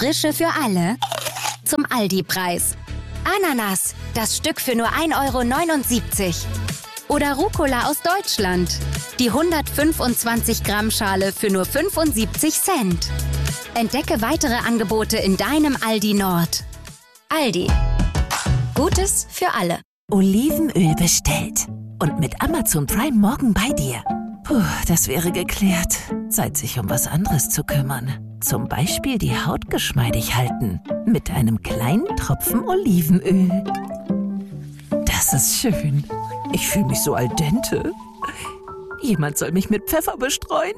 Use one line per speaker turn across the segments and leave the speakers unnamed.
Frische für alle zum Aldi-Preis. Ananas, das Stück für nur 1,79 €. Oder Rucola aus Deutschland, die 125 Gramm Schale für nur 75 Cent. Entdecke weitere Angebote in deinem Aldi Nord. Aldi. Gutes für alle.
Olivenöl bestellt. Und mit Amazon Prime morgen bei dir. Puh, das wäre geklärt. Zeit, sich um was anderes zu kümmern. Zum Beispiel die Haut geschmeidig halten. Mit einem kleinen Tropfen Olivenöl. Das ist schön. Ich fühle mich so al dente. Jemand soll mich mit Pfeffer bestreuen.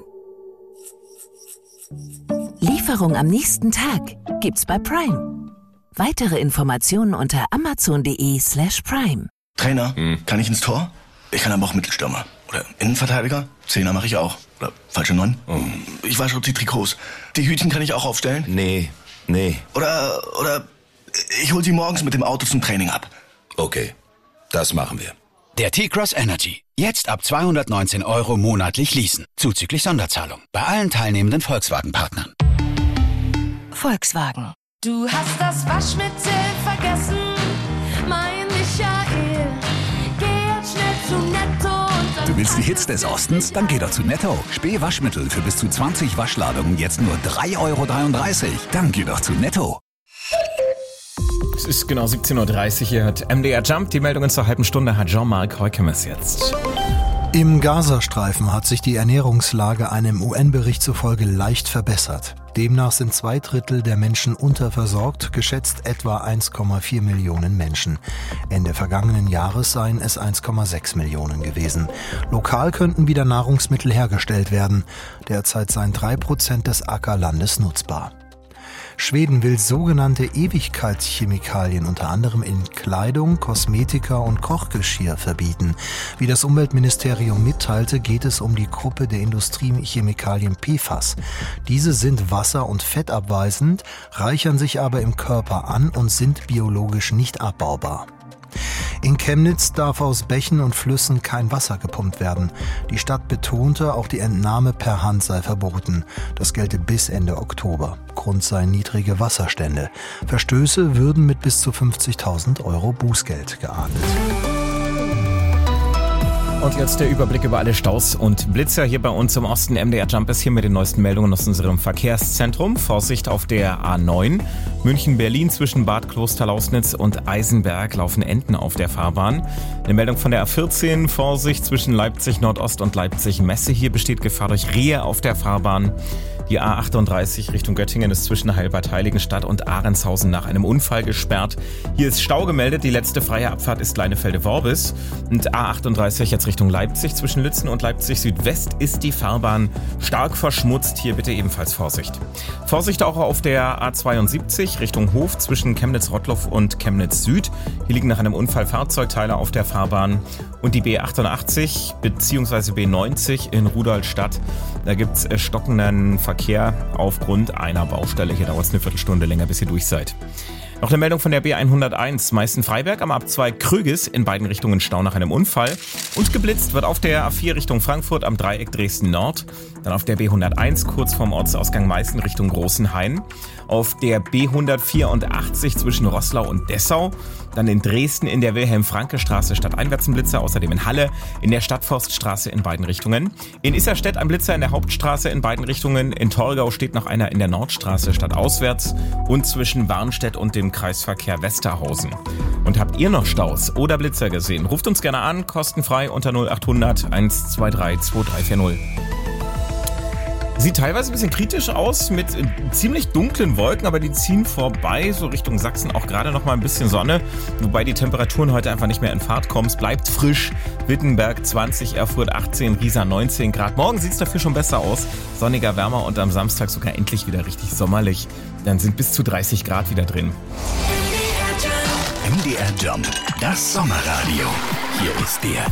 Lieferung am nächsten Tag gibt's bei Prime. Weitere Informationen unter amazon.de/prime.
Trainer, kann ich ins Tor? Ich kann aber auch Mittelstürmer. Oder Innenverteidiger? Zehner mache ich auch. Oder falsche 9? Ich wasche die Trikots. Die Hütchen kann ich auch aufstellen?
Nee.
Oder ich hol sie morgens mit dem Auto zum Training ab.
Okay, das machen wir.
Der T-Cross Energy. Jetzt ab 219 € monatlich leasen. Zuzüglich Sonderzahlung. Bei allen teilnehmenden Volkswagen-Partnern.
Volkswagen.
Du hast das Waschmittel vergessen, mein Michael. Geh jetzt schnell zu Netto und dann...
Du willst die Hits des Ostens? Dann geh doch zu Netto. Späh-Waschmittel für bis zu 20 Waschladungen jetzt nur 3,33 €. Dann geh doch zu Netto.
Es ist genau 17:30 Uhr. Hier hat MDR Jump. Die Meldungen zur halben Stunde hat Jean-Marc Heukemes jetzt.
Im Gazastreifen hat sich die Ernährungslage einem UN-Bericht zufolge leicht verbessert. Demnach sind 2/3 der Menschen unterversorgt, geschätzt etwa 1,4 Millionen Menschen. Ende vergangenen Jahres seien es 1,6 Millionen gewesen. Lokal könnten wieder Nahrungsmittel hergestellt werden. Derzeit seien 3% des Ackerlandes nutzbar. Schweden will sogenannte Ewigkeitschemikalien unter anderem in Kleidung, Kosmetika und Kochgeschirr verbieten. Wie das Umweltministerium mitteilte, geht es um die Gruppe der Industriechemikalien PFAS. Diese sind wasser- und fettabweisend, reichern sich aber im Körper an und sind biologisch nicht abbaubar. In Chemnitz darf aus Bächen und Flüssen kein Wasser gepumpt werden. Die Stadt betonte, auch die Entnahme per Hand sei verboten. Das gelte bis Ende Oktober. Grund seien niedrige Wasserstände. Verstöße würden mit bis zu 50.000 € Bußgeld geahndet.
Und jetzt der Überblick über alle Staus und Blitzer hier bei uns im Osten. MDR Jump ist hier mit den neuesten Meldungen aus unserem Verkehrszentrum. Vorsicht auf der A9. München-Berlin zwischen Bad Klosterlausnitz und Eisenberg laufen Enten auf der Fahrbahn. Eine Meldung von der A14. Vorsicht zwischen Leipzig Nordost und Leipzig Messe. Hier besteht Gefahr durch Rehe auf der Fahrbahn. Die A38 Richtung Göttingen ist zwischen Heilbad-Heiligenstadt und Ahrendshausen nach einem Unfall gesperrt. Hier ist Stau gemeldet. Die letzte freie Abfahrt ist Leinefelde-Worbis. Und A38 jetzt Richtung Leipzig. Zwischen Lützen und Leipzig Südwest ist die Fahrbahn stark verschmutzt. Hier bitte ebenfalls Vorsicht. Vorsicht auch auf der A72 Richtung Hof zwischen Chemnitz-Rottloff und Chemnitz Süd. Hier liegen nach einem Unfall Fahrzeugteile auf der Fahrbahn. Und die B88 bzw. B90 in Rudolstadt. Da gibt es stockenden Verkehr aufgrund einer Baustelle. Hier dauert es eine Viertelstunde länger, bis ihr durch seid. Noch eine Meldung von der B101 Meißen-Freiberg am Abzweig Krügis, in beiden Richtungen Stau nach einem Unfall. Und geblitzt wird auf der A4 Richtung Frankfurt am Dreieck Dresden Nord. Dann auf der B101 kurz vorm Ortsausgang Meißen Richtung Großenhain. Auf der B184 zwischen Roßlau und Dessau. Dann in Dresden in der Wilhelm-Franke-Straße stadteinwärts ein Blitzer. Außerdem in Halle in der Stadtforststraße in beiden Richtungen. In Isserstedt ein Blitzer in der Hauptstraße in beiden Richtungen. In Torgau steht noch einer in der Nordstraße stadtauswärts. Und zwischen Warnstedt und dem Kreisverkehr Westerhausen. Und habt ihr noch Staus oder Blitzer gesehen? Ruft uns gerne an, kostenfrei unter 0800 123 2340. Sieht teilweise ein bisschen kritisch aus mit ziemlich dunklen Wolken, aber die ziehen vorbei, so Richtung Sachsen auch gerade noch mal ein bisschen Sonne, wobei die Temperaturen heute einfach nicht mehr in Fahrt kommen. Es bleibt frisch, Wittenberg 20, Erfurt 18, Riesa 19 Grad. Morgen sieht es dafür schon besser aus, sonniger, wärmer und am Samstag sogar endlich wieder richtig sommerlich. Dann sind bis zu 30 Grad wieder drin.
MDR Jump, das Sommerradio. Hier ist der